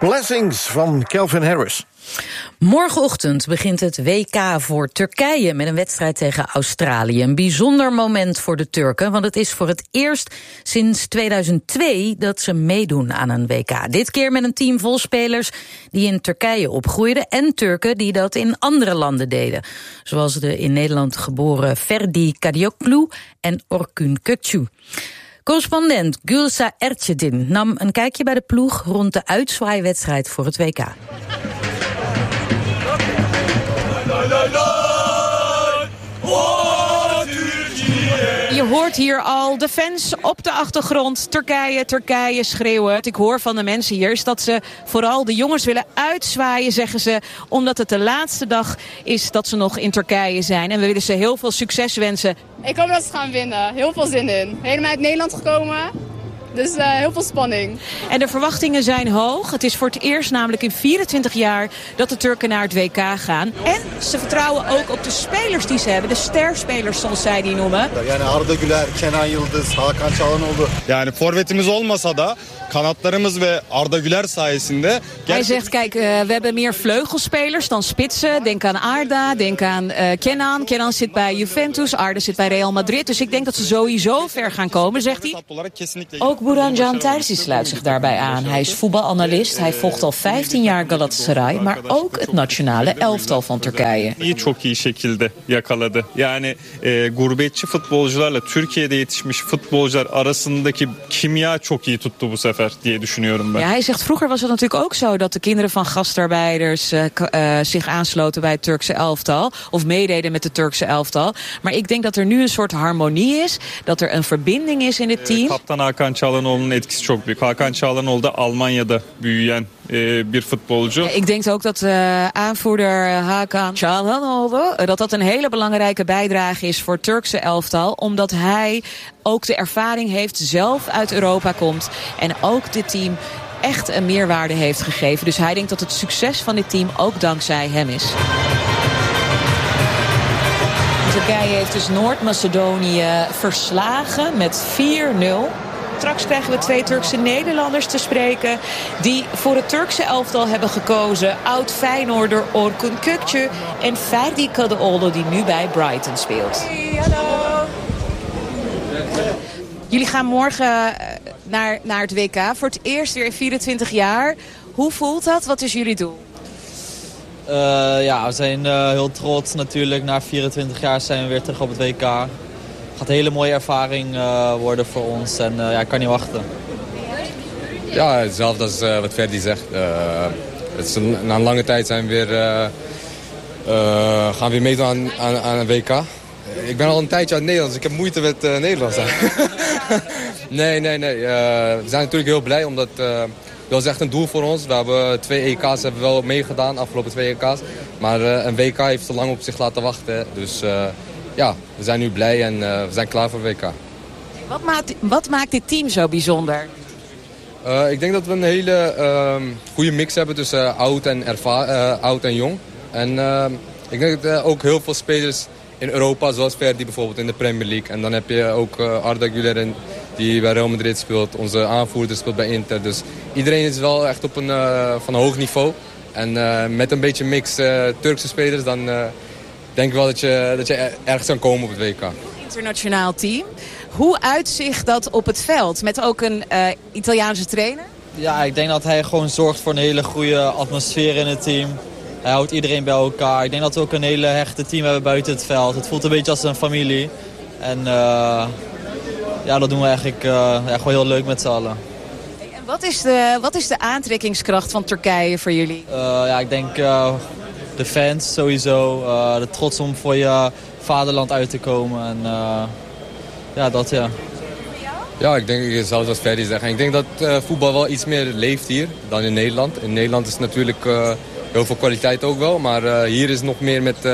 Blessings van Calvin Harris. Morgenochtend begint het WK voor Turkije met een wedstrijd tegen Australië. Een bijzonder moment voor de Turken, want het is voor het eerst sinds 2002 dat ze meedoen aan een WK. Dit keer met een team vol spelers die in Turkije opgroeiden en Turken die dat in andere landen deden. Zoals de in Nederland geboren Ferdi Kadioglu en Orkun Kökçü. Correspondent Gülsa Erçetin nam een kijkje bij de ploeg rond de uitzwaaiwedstrijd voor het WK. Je hoort hier al de fans op de achtergrond. Turkije, Turkije schreeuwen. Wat ik hoor van de mensen hier is dat ze vooral de jongens willen uitzwaaien, zeggen ze. Omdat het de laatste dag is dat ze nog in Turkije zijn. En we willen ze heel veel succes wensen. Ik hoop dat ze gaan winnen. Heel veel zin in. Helemaal uit Nederland gekomen. Dus heel veel spanning. En de verwachtingen zijn hoog. Het is voor het eerst namelijk in 24 jaar dat de Turken naar het WK gaan. En ze vertrouwen ook op de spelers die ze hebben. De sterspelers zoals zij die noemen. Yani Arda Güler, Kenan Yıldız, Hakan Çalhanoğlu. Yani forvetimiz olmasa da kanatlarımız ve Arda Güler sayesinde. Hij zegt, kijk, we hebben meer vleugelspelers dan spitsen. Denk aan Arda, denk aan Kenan. Kenan zit bij Juventus, Arda zit bij Real Madrid. Dus ik denk dat ze sowieso ver gaan komen, zegt hij. Ook Burhancan Terzi sluit zich daarbij aan. Hij is voetbalanalist. Hij volgt al 15 jaar Galatasaray, maar ook het nationale elftal van Turkije. Çok iyi şekilde yakaladı. Yani gurbetçi futbolcularla Türkiye'de yetişmiş futbolcular arasındaki kimya çok iyi tuttu bu sefer diye düşünüyorum ben. Ja, hij zegt, vroeger was het natuurlijk ook zo dat de kinderen van gastarbeiders zich aansloten bij het Turkse elftal of meededen met het Turkse elftal. Maar ik denk dat er nu een soort harmonie is, dat er een verbinding is in het team. Kaptan Hakan Çalhanoğlu'nun etkisi çok büyük. Hakan Çalhanoğlu da Almanya'da büyüyen bir futbolcu. Ik denk ook dat aanvoerder Hakan Çalhanoğlu dat een hele belangrijke bijdrage is voor het Turkse elftal, omdat hij ook de ervaring heeft, zelf uit Europa komt en ook dit team echt een meerwaarde heeft gegeven. Dus hij denkt dat het succes van dit team ook dankzij hem is. Turkije heeft dus Noord-Macedonië verslagen met 4-0. Straks krijgen we 2 Turkse Nederlanders te spreken die voor het Turkse elftal hebben gekozen. Oud-Feyenoorder Orkun Kökçü en Ferdi Kadioglu die nu bij Brighton speelt. Hey, hallo. Jullie gaan morgen naar het WK voor het eerst weer in 24 jaar. Hoe voelt dat? Wat is jullie doel? Ja, we zijn heel trots natuurlijk. Na 24 jaar zijn we weer terug op het WK. Het gaat een hele mooie ervaring worden voor ons en ja, ik kan niet wachten. Ja, hetzelfde als wat Ferdi zegt. Het is na een lange tijd zijn we weer, gaan we weer meedoen aan een WK. Ik ben al een tijdje uit Nederlands, dus ik heb moeite met Nederlands. Nee. We zijn natuurlijk heel blij, omdat dat is echt een doel voor ons. We hebben 2 EK's hebben we wel meegedaan, afgelopen 2 EK's. Maar een WK heeft te lang op zich laten wachten. Dus ja, we zijn nu blij en we zijn klaar voor WK. Wat maakt dit team zo bijzonder? Ik denk dat we een hele goede mix hebben tussen oud en jong. En ik denk dat ook heel veel spelers in Europa, zoals Ferdi bijvoorbeeld in de Premier League. En dan heb je ook Arda Güler die bij Real Madrid speelt. Onze aanvoerder speelt bij Inter. Dus iedereen is wel echt op van een hoog niveau. En met een beetje mix Turkse spelers, dan denk ik wel dat je ergens kan komen op het WK. Internationaal team. Hoe uitzicht dat op het veld? Met ook een Italiaanse trainer? Ja, ik denk dat hij gewoon zorgt voor een hele goede atmosfeer in het team. Hij houdt iedereen bij elkaar. Ik denk dat we ook een hele hechte team hebben buiten het veld. Het voelt een beetje als een familie. En ja, dat doen we eigenlijk gewoon heel leuk met z'n allen. En wat is de aantrekkingskracht van Turkije voor jullie? Ja, ik denk de fans sowieso. De trots om voor je vaderland uit te komen. En ja, dat ja. Ja, ik denk hetzelfde als Ferdi zegt. Ik denk dat voetbal wel iets meer leeft hier dan in Nederland. In Nederland is het natuurlijk heel veel kwaliteit ook wel. Maar hier is het nog meer met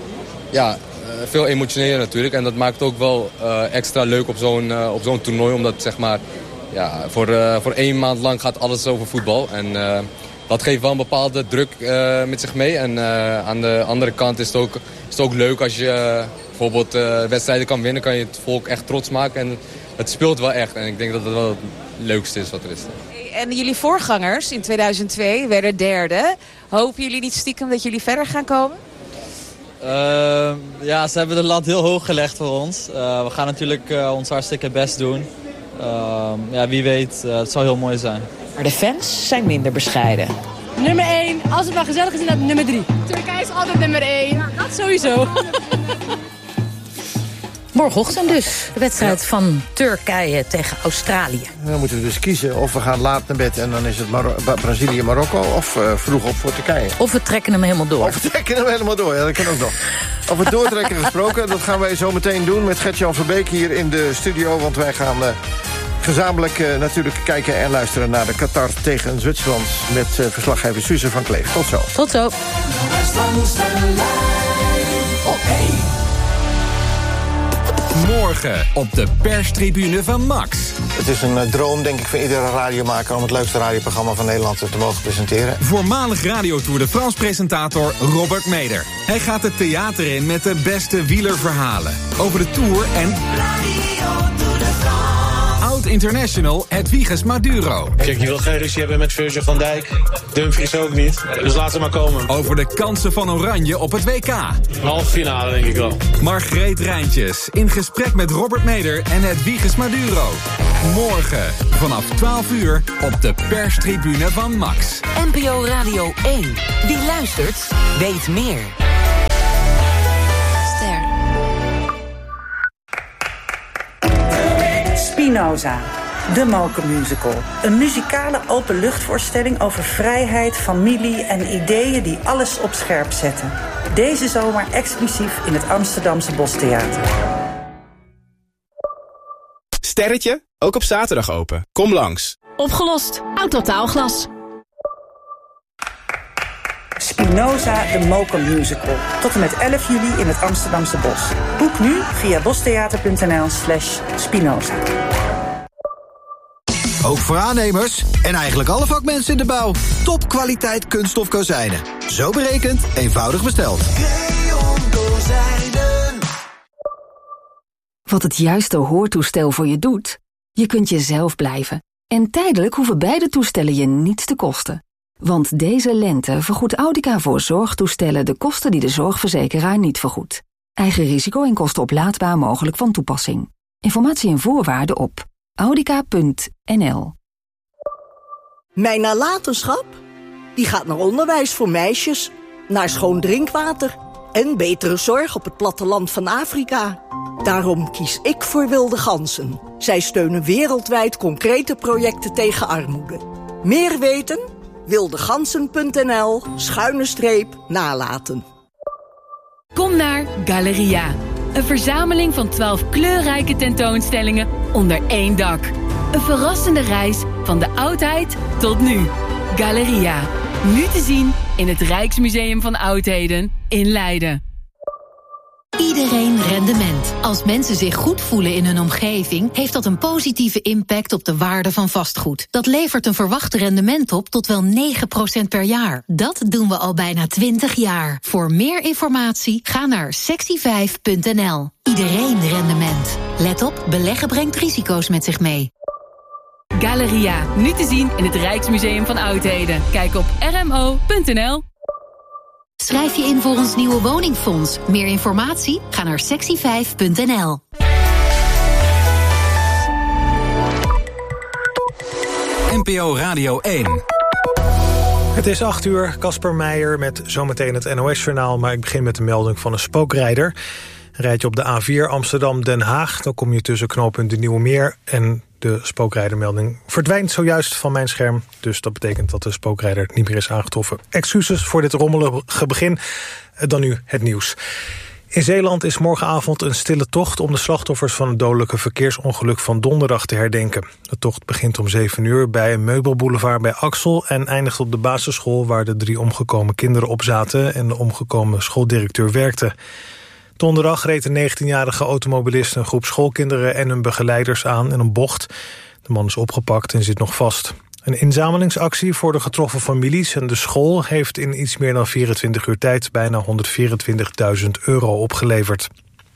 veel emotioneler natuurlijk. En dat maakt ook wel extra leuk op zo'n toernooi. Omdat zeg maar, ja, voor 1 maand lang gaat alles over voetbal. En dat geeft wel een bepaalde druk met zich mee. En aan de andere kant is het ook leuk als je bijvoorbeeld wedstrijden kan winnen. Kan je het volk echt trots maken. En het speelt wel echt. En ik denk dat dat wel het leukste is wat er is. En jullie voorgangers in 2002 werden derde. Hopen jullie niet stiekem dat jullie verder gaan komen? Ja, ze hebben de lat heel hoog gelegd voor ons. We gaan natuurlijk ons hartstikke best doen. Ja, wie weet, het zou heel mooi zijn. Maar de fans zijn minder bescheiden. Nummer 1, als het maar gezellig is, dan nummer 3. Turkije is altijd nummer 1. Ja, dat sowieso. Morgenochtend dus, de wedstrijd van Turkije tegen Australië. Dan moeten we dus kiezen of we gaan laat naar bed en dan is het Brazilië-Marokko, of vroeg op voor Turkije. Of we trekken hem helemaal door. Of we trekken hem helemaal door, ja, dat kan ook nog. Over doortrekken gesproken, dat gaan wij zo meteen doen met Gert-Jan Verbeek hier in de studio, want wij gaan gezamenlijk natuurlijk kijken en luisteren naar de Qatar tegen Zwitserland met verslaggever Suze van Kleef. Tot zo. Tot zo. Morgen op de perstribune van Max. Het is een droom, denk ik, van iedere radiomaker om het leukste radioprogramma van Nederland te mogen presenteren. Voormalig Radio Tour de France-presentator Robert Meder. Hij gaat het theater in met de beste wielerverhalen over de Tour en oud-international Hedwiges Maduro. Kijk, je wil geen ruzie hebben met Virgil van Dijk. Dumfries ook niet. Dus laat ze maar komen. Over de kansen van Oranje op het WK. Halve finale, denk ik wel. Margreet Rijntjes in gesprek met Robert Meder en Hedwiges Maduro. Morgen vanaf 12 uur op de perstribune van Max. NPO Radio 1. Wie luistert, weet meer. Spinoza, de Mokermusical. Een muzikale openluchtvoorstelling over vrijheid, familie en ideeën die alles op scherp zetten. Deze zomer exclusief in het Amsterdamse Bostheater. Sterretje, ook op zaterdag open. Kom langs. Opgelost. Autotaalglas. Spinoza, de Mokermusical. Tot en met 11 juli in het Amsterdamse Bos. Boek nu via bostheater.nl/Spinoza. Ook voor aannemers en eigenlijk alle vakmensen in de bouw. Topkwaliteit kunststof kozijnen. Zo berekend, eenvoudig besteld. Creon Kozijnen. Wat het juiste hoortoestel voor je doet? Je kunt jezelf blijven. En tijdelijk hoeven beide toestellen je niets te kosten. Want deze lente vergoedt Audica voor zorgtoestellen de kosten die de zorgverzekeraar niet vergoedt. Eigen risico en kosten oplaadbaar mogelijk van toepassing. Informatie en voorwaarden op audica.nl. Mijn nalatenschap? Die gaat naar onderwijs voor meisjes, naar schoon drinkwater en betere zorg op het platteland van Afrika. Daarom kies ik voor Wilde Ganzen. Zij steunen wereldwijd concrete projecten tegen armoede. Meer weten? wildegansen.nl/nalaten. Kom naar Galeria. Een verzameling van 12 kleurrijke tentoonstellingen onder één dak. Een verrassende reis van de oudheid tot nu. Galeria. Nu te zien in het Rijksmuseum van Oudheden in Leiden. Iedereen rendement. Als mensen zich goed voelen in hun omgeving, heeft dat een positieve impact op de waarde van vastgoed. Dat levert een verwacht rendement op tot wel 9% per jaar. Dat doen we al bijna 20 jaar. Voor meer informatie ga naar sexy5.nl. Iedereen rendement. Let op, beleggen brengt risico's met zich mee. Galeria, nu te zien in het Rijksmuseum van Oudheden. Kijk op rmo.nl. Schrijf je in voor ons nieuwe woningfonds. Meer informatie? Ga naar sexy5.nl. NPO Radio 1. Het is 8 uur, Casper Meijer met zometeen het NOS-journaal... maar ik begin met de melding van een spookrijder. Rijd je op de A4 Amsterdam-Den Haag... dan kom je tussen knooppunt de Nieuwe Meer... en de spookrijdermelding verdwijnt zojuist van mijn scherm. Dus dat betekent dat de spookrijder niet meer is aangetroffen. Excuses voor dit rommelige begin. Dan nu het nieuws. In Zeeland is morgenavond een stille tocht... om de slachtoffers van het dodelijke verkeersongeluk van donderdag te herdenken. De tocht begint om 7 uur bij een meubelboulevard bij Axel... en eindigt op de basisschool waar de 3 omgekomen kinderen op zaten... en de omgekomen schooldirecteur werkte. Donderdag reed een 19-jarige automobilist een groep schoolkinderen en hun begeleiders aan in een bocht. De man is opgepakt en zit nog vast. Een inzamelingsactie voor de getroffen families en de school heeft in iets meer dan 24 uur tijd bijna €124.000 opgeleverd.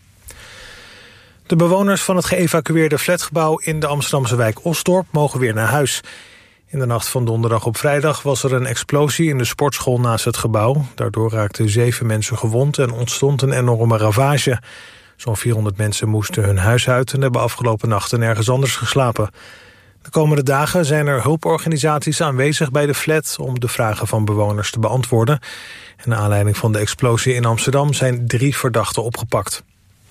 De bewoners van het geëvacueerde flatgebouw in de Amsterdamse wijk Osdorp mogen weer naar huis. In de nacht van donderdag op vrijdag was er een explosie in de sportschool naast het gebouw. Daardoor raakten 7 mensen gewond en ontstond een enorme ravage. Zo'n 400 mensen moesten hun huis uit en hebben afgelopen nachten nergens anders geslapen. De komende dagen zijn er hulporganisaties aanwezig bij de flat om de vragen van bewoners te beantwoorden. En naar aanleiding van de explosie in Amsterdam zijn 3 verdachten opgepakt.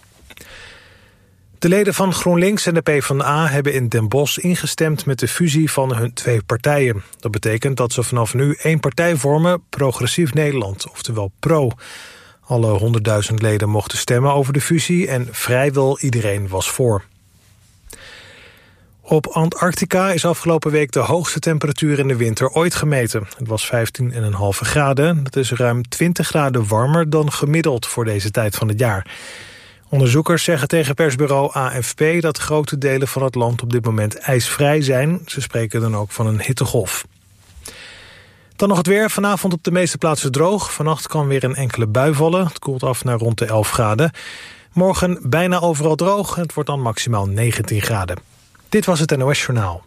De leden van GroenLinks en de PvdA hebben in Den Bosch ingestemd met de fusie van hun 2 partijen. Dat betekent dat ze vanaf nu 1 partij vormen, Progressief Nederland, oftewel PRO. Alle 100.000 leden mochten stemmen over de fusie en vrijwel iedereen was voor. Op Antarctica is afgelopen week de hoogste temperatuur in de winter ooit gemeten. Het was 15,5 graden. Dat is ruim 20 graden warmer dan gemiddeld voor deze tijd van het jaar. Onderzoekers zeggen tegen persbureau AFP dat grote delen van het land op dit moment ijsvrij zijn. Ze spreken dan ook van een hittegolf. Dan nog het weer. Vanavond op de meeste plaatsen droog. Vannacht kan weer een enkele bui vallen. Het koelt af naar rond de 11 graden. Morgen bijna overal droog. Het wordt dan maximaal 19 graden. Dit was het NOS Journaal.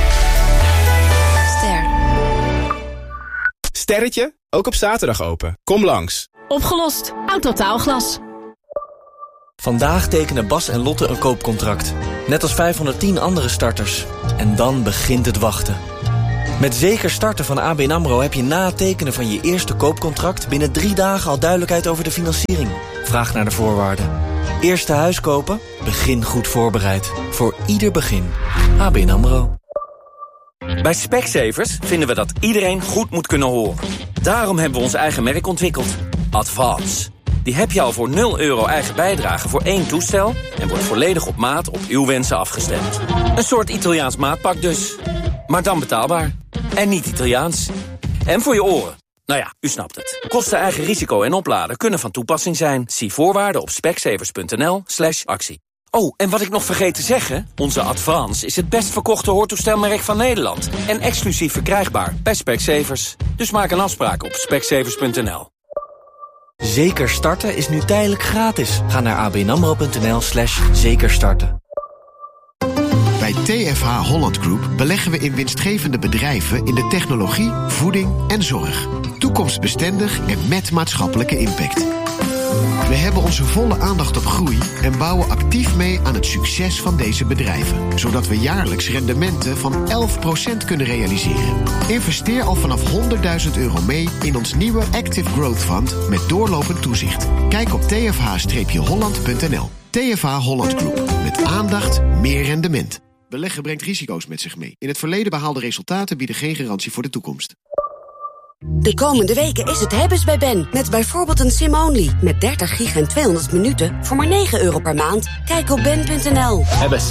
Sterretje, ook op zaterdag open. Kom langs. Opgelost. Autotaalglas. Vandaag tekenen Bas en Lotte een koopcontract. Net als 510 andere starters. En dan begint het wachten. Met Zeker Starten van ABN AMRO heb je na het tekenen van je eerste koopcontract binnen 3 dagen al duidelijkheid over de financiering. Vraag naar de voorwaarden. Eerste huis kopen? Begin goed voorbereid. Voor ieder begin. ABN AMRO. Bij Specsavers vinden we dat iedereen goed moet kunnen horen. Daarom hebben we ons eigen merk ontwikkeld. Advance. Die heb je al voor €0 eigen bijdrage voor 1 toestel en wordt volledig op maat op uw wensen afgestemd. Een soort Italiaans maatpak dus. Maar dan betaalbaar. En niet Italiaans. En voor je oren. Nou ja, u snapt het. Kosten, eigen risico en opladen kunnen van toepassing zijn. Zie voorwaarden op specsavers.nl/actie. Oh, en wat ik nog vergeet te zeggen, onze Advance is het best verkochte hoortoestelmerk van Nederland. En exclusief verkrijgbaar bij Specsavers. Dus maak een afspraak op specsavers.nl. Zeker Starten is nu tijdelijk gratis. Ga naar abnamro.nl/zekerstarten. Bij TFH Holland Group beleggen we in winstgevende bedrijven in de technologie, voeding en zorg. Toekomstbestendig en met maatschappelijke impact. We hebben onze volle aandacht op groei en bouwen actief mee aan het succes van deze bedrijven. Zodat we jaarlijks rendementen van 11% kunnen realiseren. Investeer al vanaf €100.000 mee in ons nieuwe Active Growth Fund met doorlopend toezicht. Kijk op tfh-holland.nl. TFH Holland Group. Met aandacht, meer rendement. Beleggen brengt risico's met zich mee. In het verleden behaalde resultaten bieden geen garantie voor de toekomst. De komende weken is het hebben's bij Ben. Met bijvoorbeeld een sim-only. Met 30 gig en 200 minuten voor maar €9 per maand. Kijk op ben.nl. Hebbes.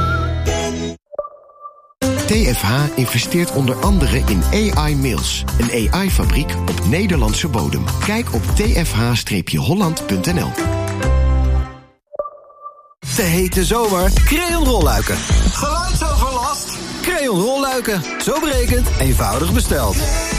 TFH investeert onder andere in AI Mills. Een AI-fabriek op Nederlandse bodem. Kijk op tfh-holland.nl. De hete zomer, Crayon rolluiken. Geluidsoverlast? Crayon rolluiken. Zo berekend, eenvoudig besteld.